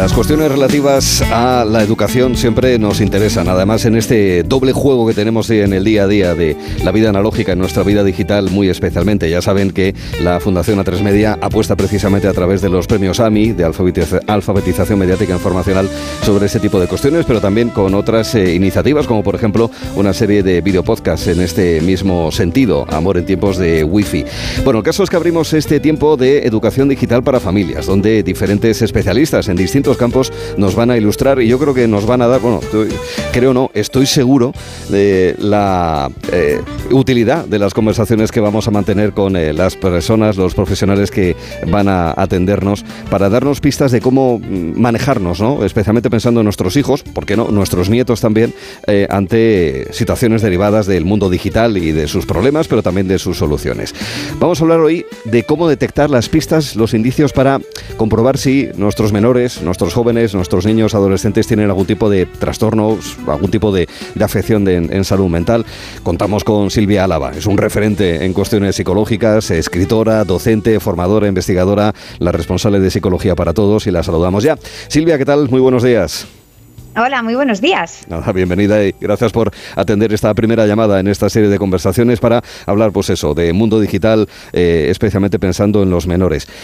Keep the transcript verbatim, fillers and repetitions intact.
Las cuestiones relativas a la educación siempre nos interesan. Además, en este doble juego que tenemos en el día a día de la vida analógica, en nuestra vida digital muy especialmente. Ya saben que la Fundación A tres Media apuesta precisamente a través de los premios A M I, de alfabetiz- alfabetización mediática e informacional, sobre ese tipo de cuestiones, pero también con otras eh, iniciativas, como por ejemplo una serie de videopodcasts en este mismo sentido, Amor en tiempos de Wi-Fi. Bueno, el caso es que abrimos este tiempo de educación digital para familias, donde diferentes especialistas en distintos campos nos van a ilustrar y yo creo que nos van a dar, bueno, estoy, creo no, estoy seguro de la eh, utilidad de las conversaciones que vamos a mantener con eh, las personas, los profesionales que van a atendernos, para darnos pistas de cómo manejarnos, ¿no? Especialmente pensando en nuestros hijos, ¿por qué no? Nuestros nietos también, eh, ante situaciones derivadas del mundo digital y de sus problemas, pero también de sus soluciones. Vamos a hablar hoy de cómo detectar las pistas, los indicios para comprobar si nuestros menores, nuestros jóvenes, nuestros niños, adolescentes tienen algún tipo de trastornos, algún tipo de, de afección de, en, en salud mental. Contamos con Silvia Álava, es un referente en cuestiones psicológicas, escritora, docente, formadora, investigadora, la responsable de Psicología para Todos, y la saludamos ya. Silvia, ¿qué tal? Muy buenos días. Hola, muy buenos días. Nada, bienvenida y gracias por atender esta primera llamada en esta serie de conversaciones para hablar, pues eso, de mundo digital, eh, especialmente pensando en los menores.